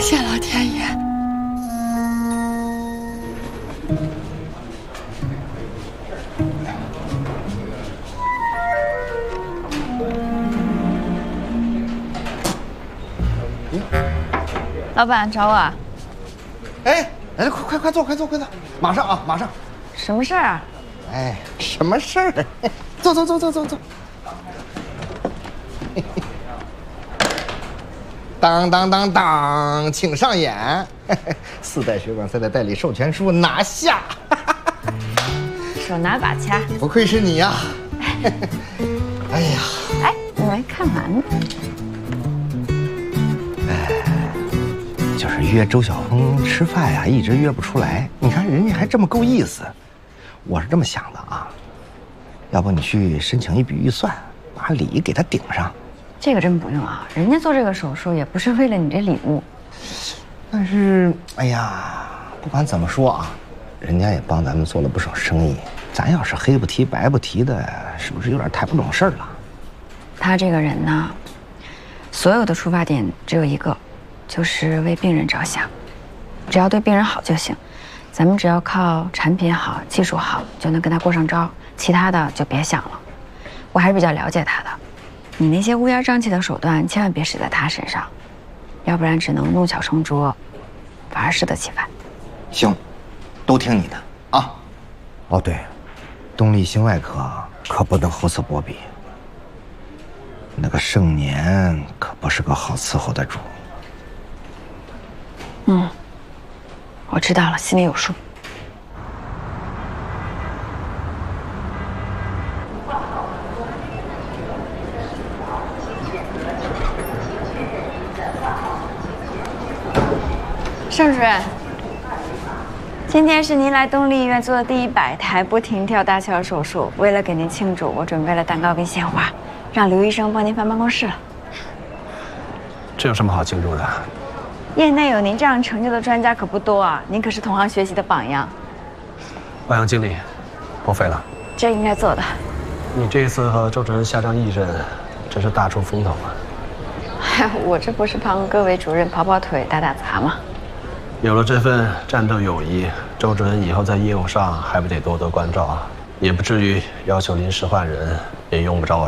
谢老天爷！ 老板找我啊？ 哎，来，快坐，马上啊，马上。 什么事儿啊？ 哎，什么事儿？坐。当，请上演。4代血管赛的代理授权书拿下。 手拿把掐。 不愧是你呀。哎呀， 哎，你来干嘛呢？ 就是约周晓峰吃饭呀，一直约不出来。你看人家还这么够意思，我是这么想的啊，要不你去申请一笔预算，把礼给他顶上。 这个真不用啊，人家做这个手术也不是为了你这礼物。 但是，哎呀，不管怎么说啊，人家也帮咱们做了不少生意。咱要是黑不提白不提的，是不是有点太不懂事儿了？ 他这个人呢，所有的出发点只有一个，就是为病人着想，只要对病人好就行。咱们只要靠产品好、技术好，就能跟他过上招，其他的就别想了。我还是比较了解他的，你那些乌烟瘴气的手段千万别使在他身上，要不然只能弄巧成拙，反而适得其反。 行，都听你的啊。哦对，东丽心外科可不能厚此薄彼，那个盛年可不是个好伺候的主。 我知道了，心里有数。盛主任，今天是您来东丽医院做的第100台不停跳搭桥手术。为了给您庆祝，我准备了蛋糕跟鲜花，让刘医生帮您翻办公室了。 这有什么好庆祝的？ 业内有您这样成就的专家可不多啊，您可是同行学习的榜样。 欧阳经理，不废了。 这应该做的。 你这一次和周主任下张一任，真是大出风头啊！ 嗨，我这不是帮各位主任跑跑腿、打打杂吗？ 有了这份战斗友谊，周主任以后在业务上还不得多多关照啊？也不至于要求临时换人，也用不着我